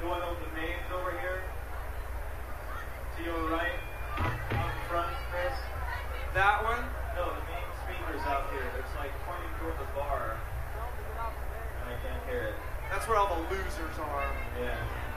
one of the names over here? To your right? Out front, Chris? That one? No, the main speaker's out here. It's like pointing toward the bar. And I can't hear it. That's where all the losers are. Yeah.